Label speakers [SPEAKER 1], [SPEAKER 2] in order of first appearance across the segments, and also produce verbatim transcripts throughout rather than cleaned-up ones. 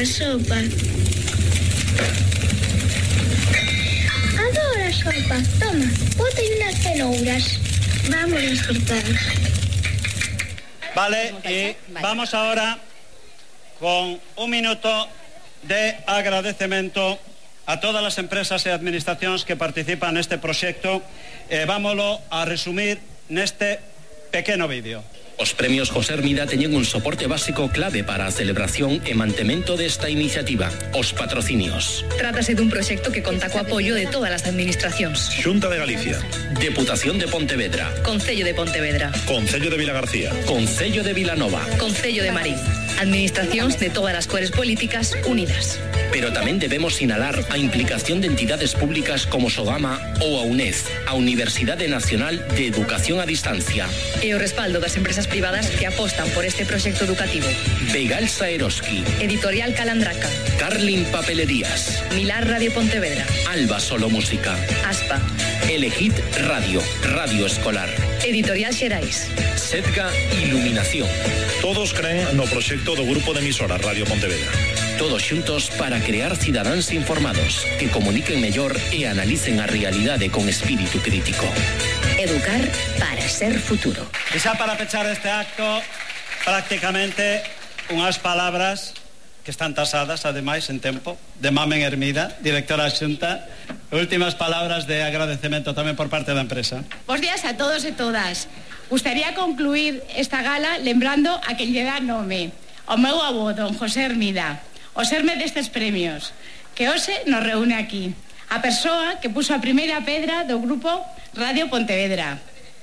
[SPEAKER 1] a sopa. Adoro a sopa. Toma, bota unas cenouras. Vamos a cortar.
[SPEAKER 2] Vale, y vamos ahora con un minuto de agradecemento a todas as empresas e administracións que participan neste proxecto. E vámolo a resumir neste pequeno vídeo.
[SPEAKER 3] Os premios José Hermida teñen un soporte básico clave para a celebración e mantemento desta iniciativa, os patrocinios.
[SPEAKER 4] Trátase dun proxecto que conta co apoio de todas as administracións.
[SPEAKER 3] Xunta de Galicia, Deputación de Pontevedra,
[SPEAKER 4] Concello de Pontevedra,
[SPEAKER 3] Concello de Vilagarcía, Concello de Vilanova,
[SPEAKER 4] Concello de Marín. Administracións de todas as cores políticas unidas.
[SPEAKER 3] Pero tamén debemos sinalar a implicación de entidades públicas como Sogama ou a UNED, a Universidade Nacional de Educación a Distancia.
[SPEAKER 4] E o respaldo das empresas privadas que apostan por este proxecto educativo.
[SPEAKER 3] Begalsa Eroski,
[SPEAKER 4] Editorial Calandraca,
[SPEAKER 3] Carlin Papelerías,
[SPEAKER 4] Milar Radio Pontevedra,
[SPEAKER 3] Alba Solo Música,
[SPEAKER 4] Aspa,
[SPEAKER 3] Elegit Radio, Radio Escolar,
[SPEAKER 4] Editorial Xerais,
[SPEAKER 3] Setga Iluminación.
[SPEAKER 5] Todos creen no proxecto do Grupo de Emisoras Radio Pontevedra.
[SPEAKER 3] Todos xuntos para crear cidadáns informados que comuniquen mellor e analicen a realidade con espírito crítico.
[SPEAKER 4] Educar para ser futuro.
[SPEAKER 2] E xa para pechar este acto, prácticamente unhas palabras que están tasadas, ademais, en tempo, de Mamen Hermida, directora da Xunta. Últimas palabras de agradecemento tamén por parte da empresa.
[SPEAKER 6] Bos días a todos e todas. Gustaría concluir esta gala lembrando a que lle dá nome, o meu avó, don José Hermida, o serme destes premios, que hoxe nos reúne aquí. A persoa que puso a primeira pedra do grupo Radio Pontevedra.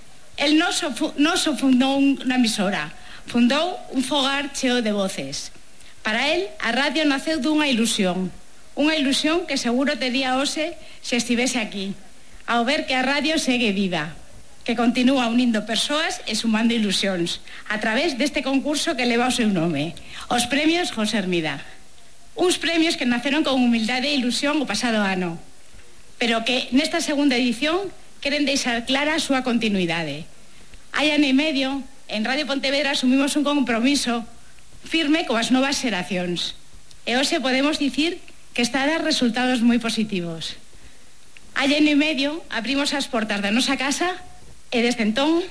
[SPEAKER 6] El non só fundou unha emisora, fundou un fogar cheo de voces. Para el, a radio naceu dunha ilusión, unha ilusión que seguro tería hoxe se estivese aquí, ao ver que a radio segue viva, que continúa unindo persoas e sumando ilusións, a través deste concurso que leva o seu nome, os premios José Hermida. Uns premios que naceron con humildade e ilusión o pasado ano, pero que nesta segunda edición queren deixar clara a súa continuidade. Hai ano e medio, en Radio Pontevedra asumimos un compromiso firme coas novas xeracións. E hoxe podemos dicir que está a dar resultados moi positivos. Hai ano e medio abrimos as portas da nosa casa e desde entón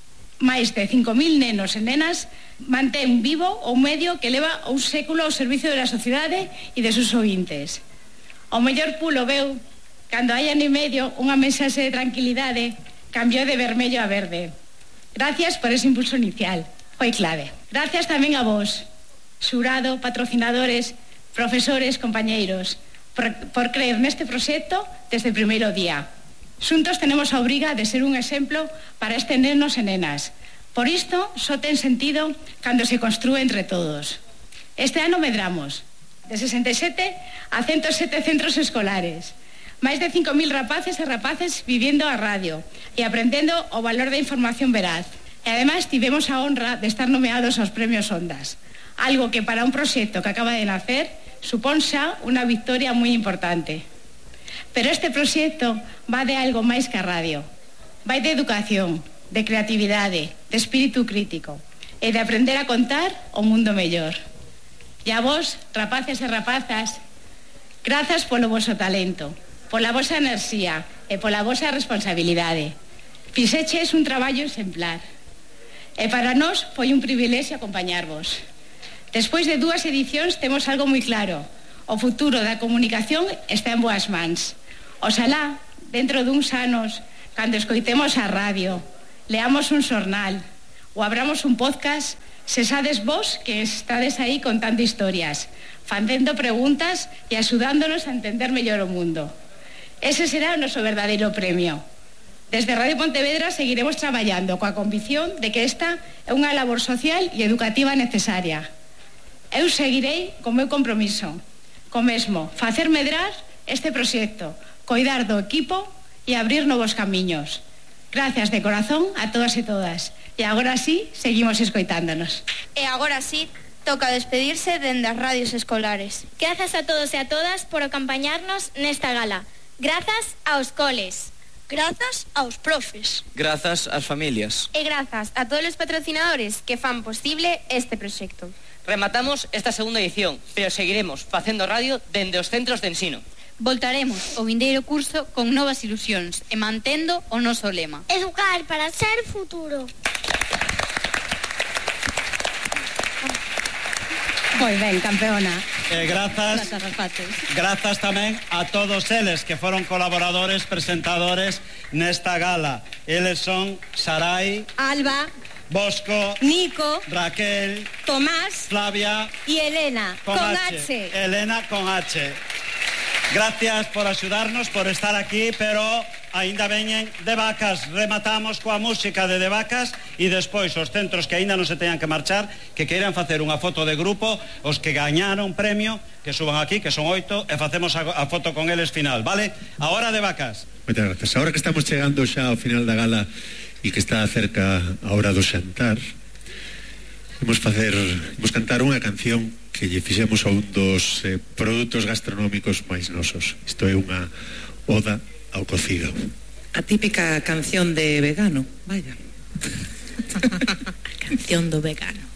[SPEAKER 6] máis de cinco mil nenos e nenas mantén vivo o medio que leva un século ao servicio da sociedade e de seus ouvintes. O mellor pulo veu cando hai ano e medio unha mensaxe de tranquilidade cambiou de vermello a verde. Gracias por ese impulso inicial, foi clave. Gracias tamén a vos, xurado, patrocinadores, profesores, compañeiros, por, por creer neste proxecto desde o primeiro día. Xuntos tenemos a obriga de ser un exemplo para estes nenos e nenas. Por isto, só ten sentido cando se construe entre todos. Este ano medramos de sesenta e sete a ciento sete centros escolares, máis de cinco mil rapaces e rapaces viviendo a radio e aprendendo o valor da información veraz. E ademais tivemos a honra de estar nomeados aos premios Ondas, algo que para un proxecto que acaba de nacer supón xa unha victoria moi importante. Pero este proxecto va de algo máis que a radio. Vai de educación, de creatividade, de espírito crítico e de aprender a contar o mundo mellor. E a vos, rapaces e rapazas, grazas polo voso talento, pola vosa enerxía e pola vosa responsabilidade. Fixeches un traballo exemplar. E para nós foi un privilexio acompañarvos. Despois de dúas edicións temos algo moi claro. O futuro da comunicación está en boas mans. Oxalá, dentro duns anos, cando escoitemos a radio, leamos un xornal ou abramos un podcast, sesades vos que estades aí contando historias, facendo preguntas e axudándonos a entender mellor o mundo. Ese será o noso verdadeiro premio. Desde Radio Pontevedra seguiremos traballando coa convicción de que esta é unha labor social e educativa necesaria. Eu seguirei con meu compromiso, co mesmo, facer medrar este proxecto, coidar do equipo e abrir novos camiños. Gracias de corazón a todas e todas. E agora sí, seguimos escoitándonos.
[SPEAKER 7] E agora sí, toca despedirse dende as radios escolares.
[SPEAKER 8] Grazas a todos e a todas por acompañarnos nesta gala. Grazas aos coles.
[SPEAKER 7] Grazas aos profes.
[SPEAKER 9] Grazas ás familias.
[SPEAKER 8] E grazas a todos os patrocinadores que fan posible este proxecto.
[SPEAKER 9] Rematamos esta segunda edición, pero seguiremos facendo radio dende os centros de ensino.
[SPEAKER 10] Voltaremos o vindeiro curso con novas ilusións e mantendo o noso lema.
[SPEAKER 1] Educar para ser futuro.
[SPEAKER 6] Moi ben, campeona.
[SPEAKER 2] E grazas, grazas tamén a todos eles que foron colaboradores, presentadores nesta gala. Eles son Sarai,
[SPEAKER 6] Alba,
[SPEAKER 2] Bosco,
[SPEAKER 6] Nico,
[SPEAKER 2] Raquel,
[SPEAKER 6] Tomás,
[SPEAKER 2] Flavia
[SPEAKER 6] y Elena,
[SPEAKER 2] con,
[SPEAKER 6] con
[SPEAKER 2] H.
[SPEAKER 6] H.
[SPEAKER 2] Elena con H. Gracias por axudarnos, por estar aquí, pero aínda veñen de Vacas. Rematamos coa música de de Vacas e despois os centros que aínda non se teñan que marchar, que queiran facer unha foto de grupo, os que gañaron premio, que suban aquí, que son oito, e facemos a, a foto con eles final, vale? A hora de Vacas.
[SPEAKER 11] Moitas gracias. Ahora que estamos chegando xa ao final da gala e que está cerca a hora do xantar, vamos facer, vamos cantar unha canción que lle fixemos a un dos eh, produtos gastronómicos máis nosos. Isto é unha oda ao cocido.
[SPEAKER 12] A típica canción de vegano, vaya.
[SPEAKER 10] A canción do vegano.